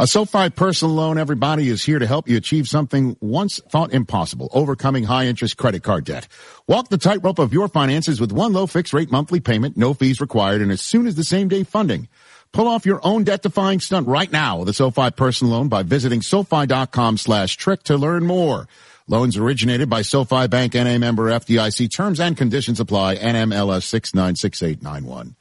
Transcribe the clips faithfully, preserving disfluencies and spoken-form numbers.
A SoFi personal loan, everybody, is here to help you achieve something once thought impossible, overcoming high-interest credit card debt. Walk the tightrope of your finances with one low fixed-rate monthly payment, no fees required, and as soon as the same-day funding. Pull off your own debt-defying stunt right now with a SoFi personal loan by visiting SoFi.com slash trick to learn more. Loans originated by SoFi Bank, N A member F D I C. Terms and conditions apply. N M L S six nine six eight nine one.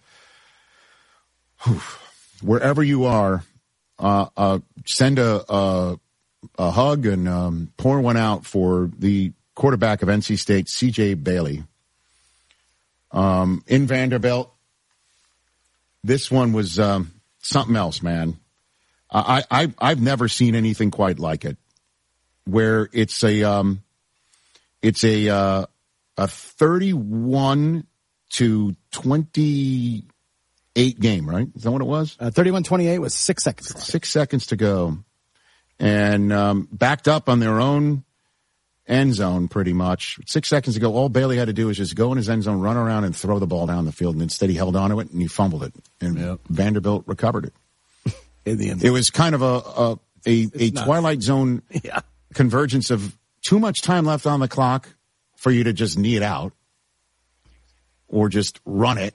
Wherever you are, Uh, uh, send a, a, a hug and um, pour one out for the quarterback of N C State, C J Bailey. Um, in Vanderbilt, this one was um, something else, man. I, I, I've never seen anything quite like it, where it's a um, it's a uh, a thirty-one to twenty. Eight game, right? Is that what it was? Uh, thirty-one twenty-eight was six seconds left. Six seconds to go. And um, backed up on their own end zone pretty much. Six seconds to go. All Bailey had to do was just go in his end zone, run around, and throw the ball down the field. And instead he held on to it, and he fumbled it. And yep. Vanderbilt recovered it. In the end. It was kind of a a, a, a Twilight Zone yeah. convergence of too much time left on the clock for you to just knee it out or just run it.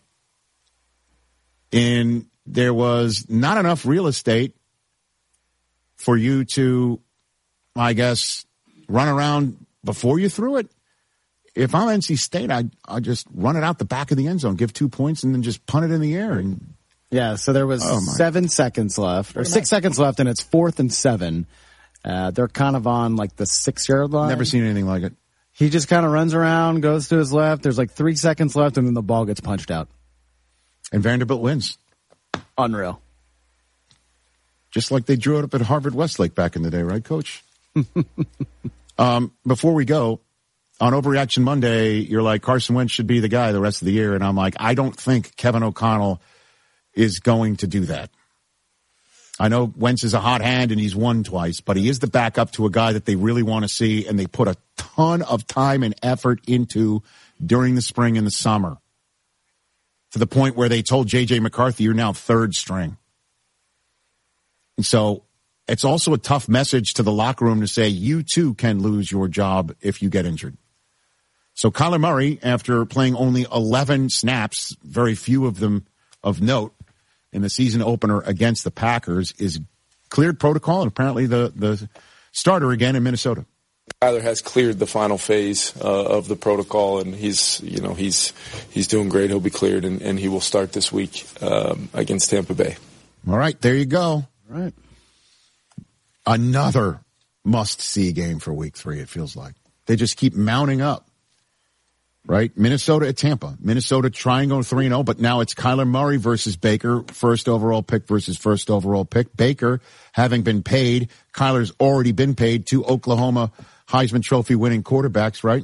And there was not enough real estate for you to, I guess, run around before you threw it. If I'm N C State, I'd, I'd just run it out the back of the end zone, give two points, and then just punt it in the air. And yeah, so there was oh seven seconds left, or six seconds left, and it's fourth and seven. Uh, they're kind of on, like, the six-yard line. Never seen anything like it. He just kind of runs around, goes to his left. There's, like, three seconds left, and then the ball gets punched out. And Vanderbilt wins. Unreal. Just like they drew it up at Harvard Westlake back in the day, right, Coach? um, before we go, on Overreaction Monday, you're like, Carson Wentz should be the guy the rest of the year. And I'm like, I don't think Kevin O'Connell is going to do that. I know Wentz is a hot hand and he's won twice, but he is the backup to a guy that they really want to see, and they put a ton of time and effort into during the spring and the summer. To the point where they told J J McCarthy, you're now third string. And so it's also a tough message to the locker room to say, you too can lose your job if you get injured. So Kyler Murray, after playing only eleven snaps, very few of them of note, in the season opener against the Packers, is cleared protocol and apparently the, the starter again in Minnesota. Kyler has cleared the final phase uh, of the protocol, and he's, you know, he's he's doing great. He'll be cleared, and, and he will start this week um, against Tampa Bay. All right, there you go. All right, another must-see game for Week Three. It feels like they just keep mounting up. Right, Minnesota at Tampa. Minnesota trying to go three and zero, but now it's Kyler Murray versus Baker, first overall pick versus first overall pick. Baker having been paid, Kyler's already been paid. Two Oklahoma Heisman Trophy winning quarterbacks, right?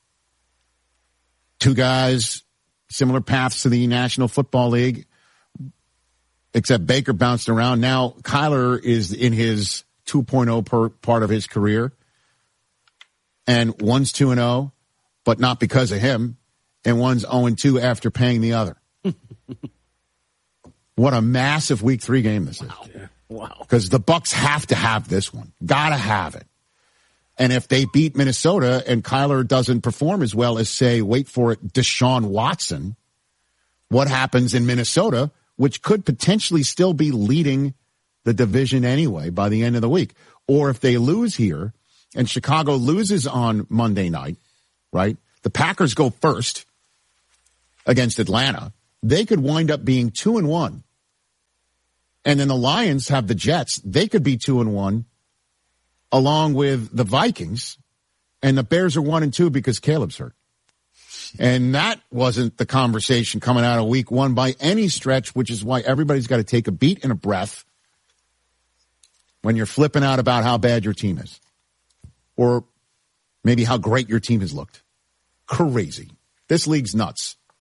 Two guys, similar paths to the National Football League, except Baker bounced around. Now Kyler is in his two point oh per part of his career, and one's two and oh, but not because of him, and one's oh and two after paying the other. What a massive Week Three game this is! Wow, wow. Because the Bucs have to have this one, gotta have it. And if they beat Minnesota and Kyler doesn't perform as well as, say, wait for it, Deshaun Watson, what happens in Minnesota, which could potentially still be leading the division anyway by the end of the week? Or if they lose here and Chicago loses on Monday night, right? The Packers go first against Atlanta. They could wind up being two and one. And then the Lions have the Jets. They could be two and one. Along with the Vikings, and the Bears are one and two because Caleb's hurt. And that wasn't the conversation coming out of week one by any stretch, which is why everybody's got to take a beat and a breath when you're flipping out about how bad your team is. Or maybe how great your team has looked. Crazy. This league's nuts.